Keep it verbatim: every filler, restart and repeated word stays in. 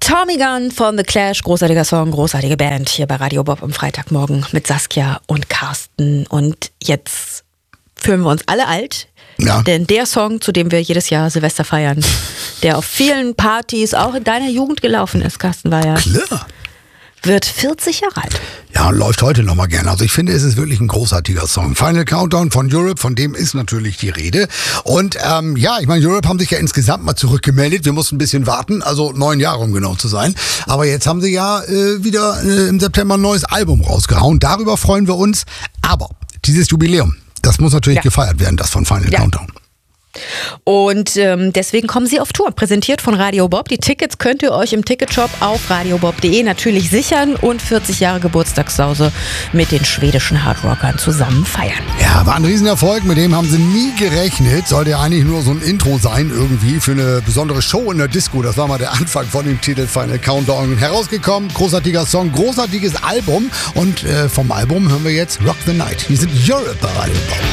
Tommy Gunn von The Clash, großartiger Song, großartige Band hier bei Radio Bob am Freitagmorgen mit Saskia und Carsten. Und jetzt fühlen wir uns alle alt, ja. Denn der Song, zu dem wir jedes Jahr Silvester feiern, der auf vielen Partys auch in deiner Jugend gelaufen ist, Carsten Weyer, Klar. wird vierzig Jahre alt. Ja, und läuft heute nochmal gerne. Also ich finde, es ist wirklich ein großartiger Song. Final Countdown von Europe, von dem ist natürlich die Rede. Und ähm, ja, ich meine, Europe haben sich ja insgesamt mal zurückgemeldet. Wir mussten ein bisschen warten, also neun Jahre, um genau zu sein. Aber jetzt haben sie ja äh, wieder äh, im September ein neues Album rausgehauen. Darüber freuen wir uns. Aber dieses Jubiläum, das muss natürlich ja. gefeiert werden, das von Final ja. Countdown. Und ähm, deswegen kommen sie auf Tour, präsentiert von Radio Bob. Die Tickets könnt ihr euch im Ticketshop auf radiobob punkt de natürlich sichern und vierzig Jahre Geburtstagssause mit den schwedischen Hardrockern zusammen feiern. Ja, war ein Riesenerfolg, mit dem haben sie nie gerechnet. Sollte ja eigentlich nur so ein Intro sein irgendwie für eine besondere Show in der Disco. Das war mal der Anfang von dem Titel Final Countdown. Herausgekommen, großartiger Song, großartiges Album und äh, vom Album hören wir jetzt Rock the Night. Hier sind Europe bei Radio Bob.